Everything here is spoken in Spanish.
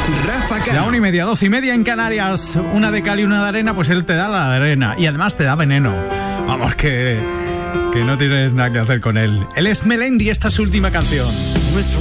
Rafa Cano. La 1:30, 12:30 en Canarias. Una de cal y una de arena, pues él te da la arena. Y además te da veneno. Vamos, que no tienes nada que hacer con él. Él es Melendi, esta es su última canción.